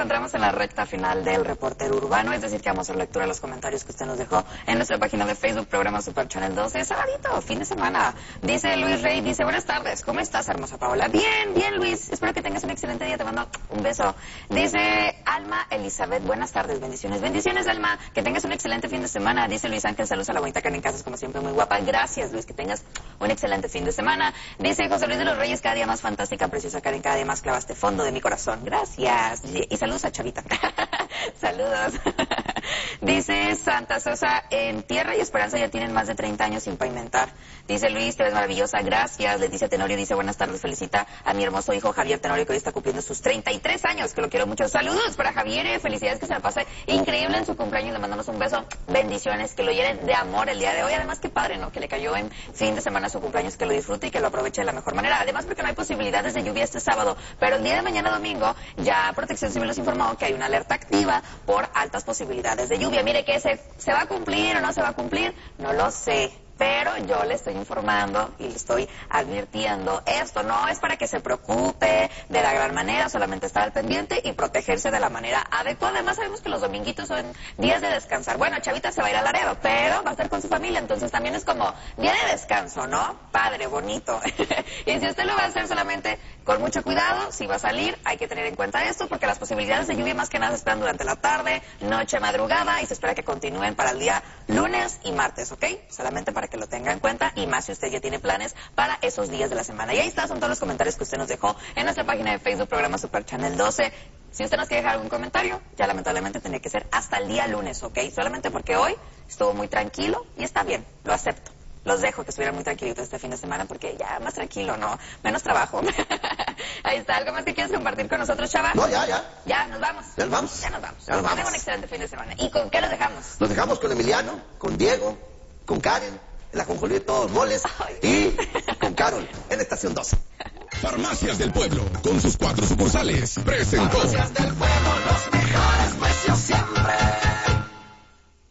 encontramos en la recta final del Reportero Urbano, es decir, que vamos a hacer lectura de los comentarios que usted nos dejó en nuestra página de Facebook, programa Super Channel 12, sabadito, fin de semana. Dice Luis Rey, dice, buenas tardes, ¿cómo estás, hermosa Paola? Bien, bien, Luis, espero que tengas un excelente día, te mando un beso. Dice Alma Elizabeth, buenas tardes, bendiciones. Bendiciones, Alma, que tengas un excelente fin de semana. Dice Luis Ángel, saludos a la bonita Karen Casas, como siempre, muy guapa. Gracias, Luis, que tengas un excelente fin de semana. Dice José Luis de los Reyes, cada día más fantástica, preciosa Karen, cada día más clavaste fondo de mi corazón. Gracias. Y saludos a Chavita. Saludos. Dice Santa Sosa, en Tierra y Esperanza ya tienen más de 30 años sin pavimentar. Dice Luis, te ves maravillosa, gracias. Leticia Tenorio dice, buenas tardes, felicita a mi hermoso hijo Javier Tenorio, que hoy está cumpliendo sus 33 años, que lo quiero mucho. Saludos para Javier, felicidades, que se la pase increíble en su cumpleaños, le mandamos un beso, bendiciones, que lo llenen de amor el día de hoy. Además, qué padre, ¿no? Que le cayó en fin de semana su cumpleaños, que lo disfrute y que lo aproveche de la mejor manera. Además, porque no hay posibilidades de lluvia este sábado, pero el día de mañana domingo ya Protección Civil nos informó que hay una alerta activa por altas posibilidades de lluvia. Mire que se va a cumplir o no se va a cumplir, no lo sé. Pero yo le estoy informando y le estoy advirtiendo. Esto no es para que se preocupe de la gran manera, solamente estar al pendiente y protegerse de la manera adecuada. Además, sabemos que los dominguitos son días de descansar. Bueno, Chavita se va a ir a Laredo, pero va a estar con su familia, entonces también es como día de descanso, ¿no? Padre, bonito. Y si usted lo va a hacer solamente con mucho cuidado, si va a salir, hay que tener en cuenta esto, porque las posibilidades de lluvia más que nada se esperan durante la tarde, noche, madrugada, y se espera que continúen para el día lunes y martes, ¿ok? Solamente para que lo tenga en cuenta, y más si usted ya tiene planes para esos días de la semana. Y ahí está, son todos los comentarios que usted nos dejó en nuestra página de Facebook, programa Super Channel 12. Si usted nos quiere dejar algún comentario, ya lamentablemente tendría que ser hasta el día lunes, ¿ok? Solamente porque hoy estuvo muy tranquilo y está bien, lo acepto. Los dejo que estuvieran muy tranquilitos este fin de semana porque ya más tranquilo, ¿no? Menos trabajo. Ahí está. ¿Algo más que quieres compartir con nosotros, Chava? No, ya. ¿Ya nos vamos? ¿Ya nos vamos? Ya nos vamos. Ya nos vamos. Tengo un excelente fin de semana. ¿Y con qué los dejamos? Los dejamos con Emiliano, con Diego, con Karen, en la Conjunción de todos los moles, y con Carol en Estación 12. Farmacias del Pueblo, con sus 4 sucursales, presentó. Farmacias del Pueblo, los mejores precios siempre.